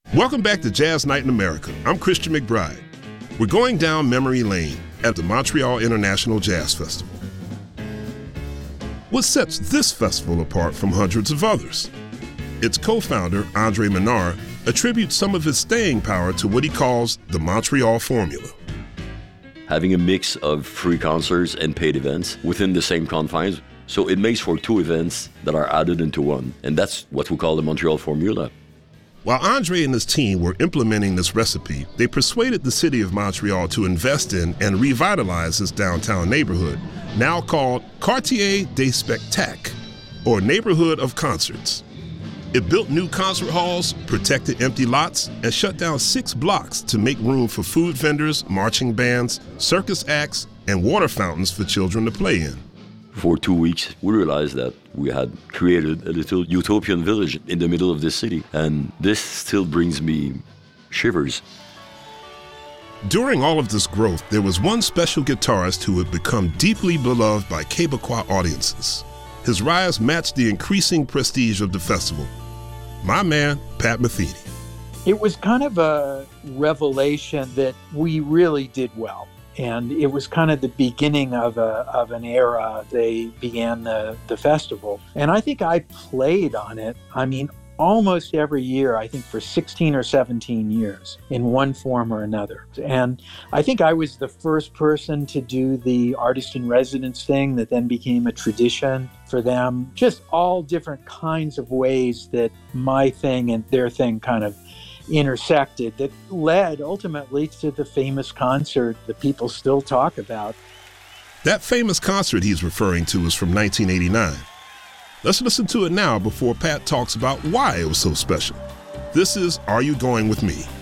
Welcome back to Jazz Night in America. I'm Christian McBride. We're going down memory lane at the Montreal International Jazz Festival. What sets this festival apart from hundreds of others? Its co-founder, Andre Menard, attributes some of his staying power to what he calls the Montreal formula. Having a mix of free concerts and paid events within the same confines, so it makes for two events that are added into one, and that's what we call the Montreal formula. While Andre and his team were implementing this recipe, they persuaded the city of Montreal to invest in and revitalize this downtown neighborhood, now called Quartier des Spectacles, or Neighborhood of Concerts. It built new concert halls, protected empty lots, and shut down 6 blocks to make room for food vendors, marching bands, circus acts, and water fountains for children to play in. For 2 weeks, we realized that we had created a little utopian village in the middle of the city, and this still brings me shivers. During all of this growth, there was one special guitarist who had become deeply beloved by Quebecois audiences. His rise matched the increasing prestige of the festival. My man, Pat Metheny. It was kind of a revelation that we really did well. And it was kind of the beginning of an era. They began the festival. And I think I played on it, almost every year, I think for 16 or 17 years in one form or another. And I think I was the first person to do the artist in residence thing that then became a tradition for them. Just all different kinds of ways that my thing and their thing kind of intersected that led ultimately to the famous concert that people still talk about. That famous concert he's referring to is from 1989. Let's listen to it now before Pat talks about why it was so special. This is Are You Going With Me?